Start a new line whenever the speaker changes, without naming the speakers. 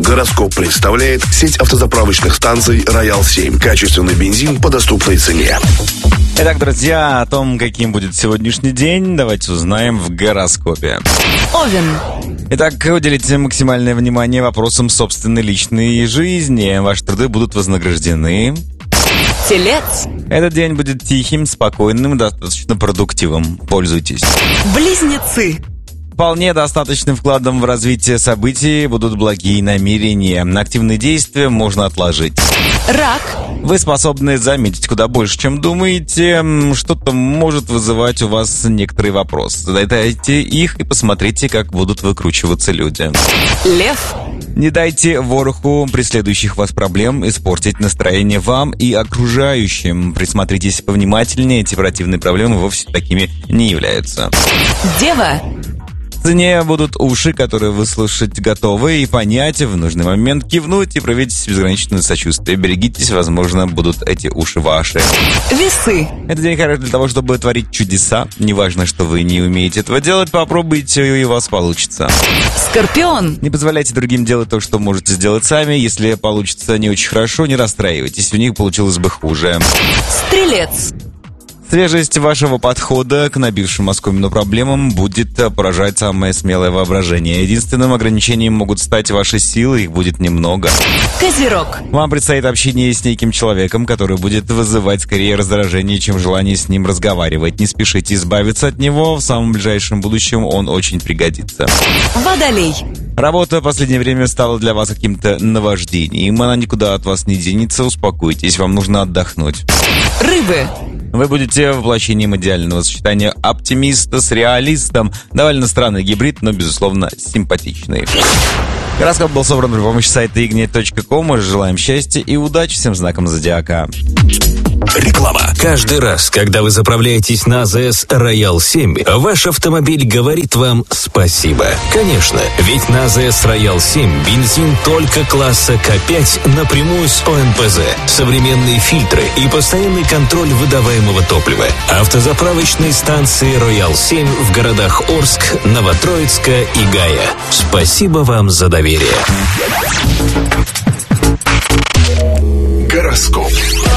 Гороскоп представляет сеть автозаправочных станций «Роял-7». Качественный бензин по доступной цене.
Итак, друзья, о том, каким будет сегодняшний день, давайте узнаем в гороскопе.
Овен.
Итак, уделите максимальное внимание вопросам собственной личной жизни. Ваши труды будут вознаграждены.
Телец.
Этот день будет тихим, спокойным и достаточно продуктивным. Пользуйтесь.
Близнецы.
Вполне достаточным вкладом в развитие событий будут благие намерения. Активные действия можно отложить.
Рак.
Вы способны заметить куда больше, чем думаете. Что-то может вызывать у вас некоторые вопросы. Задайте их и посмотрите, как будут выкручиваться люди.
Лев.
Не дайте вороху преследующих вас проблем испортить настроение вам и окружающим. Присмотритесь повнимательнее, эти противные проблемы вовсе такими не являются.
Дева.
В цене будут уши, которые вы слушать готовы, и понять, в нужный момент кивнуть и проявить безграничное сочувствие. Берегитесь, возможно, будут эти уши ваши.
Весы.
Этот день хорош для того, чтобы творить чудеса. Неважно, что вы не умеете этого делать, попробуйте, и у вас получится.
Скорпион.
Не позволяйте другим делать то, что можете сделать сами. Если получится не очень хорошо, не расстраивайтесь, у них получилось бы хуже.
Стрелец.
Свежесть вашего подхода к набившим оскомину проблемам будет поражать самое смелое воображение. Единственным ограничением могут стать ваши силы, их будет немного.
Козерог.
Вам предстоит общение с неким человеком, который будет вызывать скорее раздражение, чем желание с ним разговаривать. Не спешите избавиться от него, в самом ближайшем будущем он очень пригодится.
Водолей.
Работа в последнее время стала для вас каким-то наваждением. Она никуда от вас не денется, успокойтесь, вам нужно отдохнуть.
Рыбы.
Вы будете воплощением идеального сочетания оптимиста с реалистом. Довольно странный гибрид, но, безусловно, симпатичный. Гороскоп был собран при помощи сайта ignet.com. Желаем счастья и удачи всем знакам зодиака.
Реклама.
Каждый раз, когда вы заправляетесь на АЗС Роял-7, ваш автомобиль говорит вам спасибо. Конечно, ведь на АЗС Роял-7 бензин только класса К5 напрямую с ОМПЗ, современные фильтры и постоянный контроль выдаваемого топлива. Автозаправочные станции Роял-7 в городах Орск, Новотроицка и Гая. Спасибо вам за доверие.